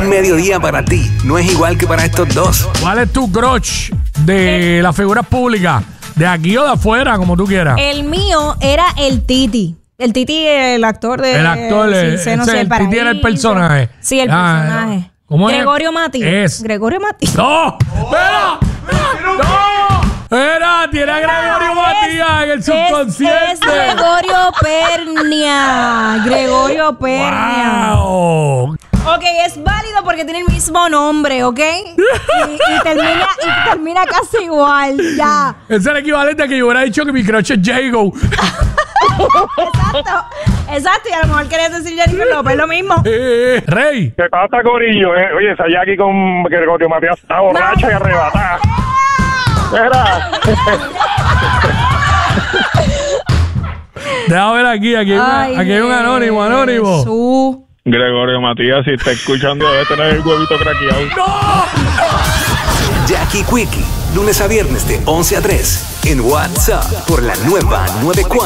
Un mediodía para ti no es igual que para estos dos. ¿Cuál es tu crush de las figuras públicas? ¿De aquí o de afuera, como tú quieras? El mío era el Titi. El Titi, el actor de... El actor, el Titi era el personaje. Sí, el personaje. ¿Cómo es? Gregorio Mati. Gregorio Mati. ¡No! ¡Espera! ¡No! ¡Espera! Tiene a Gregorio Matías en el subconsciente. Es Gregorio Pernia. Gregorio Pernia. ¡Wow! Ok, es válido porque tiene el mismo nombre, ¿ok? Y termina casi igual, ya. Es el equivalente a que yo hubiera dicho que mi crush es Jago. Exacto, y a lo mejor querías decir Jennifer López, lo mismo. Rey. ¿Qué pasa, corillo? Oye, esa Jackie con Gregorio Matías está borracha y arrebatada. Era. Déjame ver aquí hay un anónimo. Jesús. Gregorio Matías, si está escuchando, debe tener el huevito craqueado. ¡No! Jackie Quickie, lunes a viernes de 11 a 3 en WhatsApp por la nueva 94.